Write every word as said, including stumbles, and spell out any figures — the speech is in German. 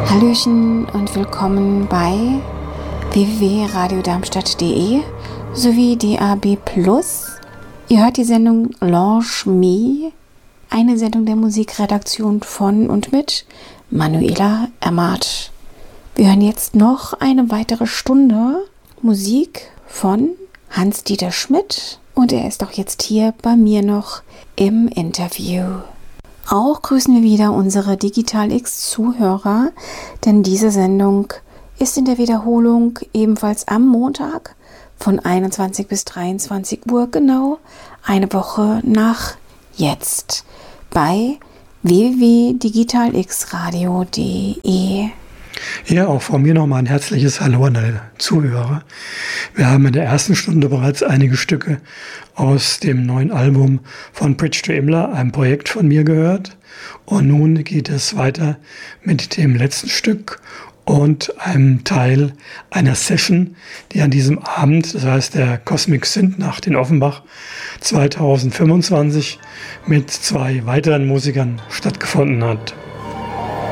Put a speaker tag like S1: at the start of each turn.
S1: Hallöchen und willkommen bei w w w punkt radio darmstadt punkt d e sowie D A B plus. Ihr hört die Sendung Launch Me, eine Sendung der Musikredaktion von und mit Manuela Emmert. Wir hören jetzt noch eine weitere Stunde Musik von Hans-Dieter Schmidt und er ist auch jetzt hier bei mir noch im Interview. Auch grüßen wir wieder unsere Digital X-Zuhörer, denn diese Sendung ist in der Wiederholung ebenfalls am Montag von einundzwanzig bis dreiundzwanzig Uhr, genau eine Woche nach jetzt, bei w w w punkt digital x radio punkt d e.
S2: Ja, auch von mir nochmal ein herzliches Hallo an alle Zuhörer. Wir haben in der ersten Stunde bereits einige Stücke aus dem neuen Album von Bridge to Imler, einem Projekt von mir, gehört. Und nun geht es weiter mit dem letzten Stück und einem Teil einer Session, die an diesem Abend, das heißt der Cosmic Synth-Nacht in Offenbach zweitausendfünfundzwanzig, mit zwei weiteren Musikern stattgefunden hat.